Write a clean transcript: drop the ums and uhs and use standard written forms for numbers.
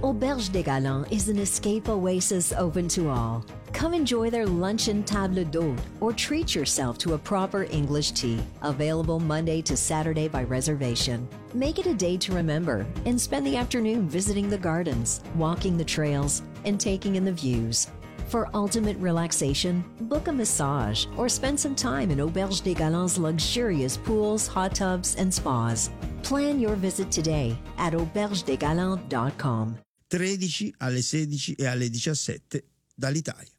Auberge des Galants is an escape oasis open to all. Come enjoy their luncheon table d'hôte or treat yourself to a proper English tea, available Monday to Saturday by reservation. Make it a day to remember and spend the afternoon visiting the gardens, walking the trails, and taking in the views. For ultimate relaxation, book a massage or spend some time in Auberge des Galants' luxurious pools, hot tubs, and spas. Plan your visit today at aubergedesgalants.com. 13 alle 16 e alle 17 dall'Italia.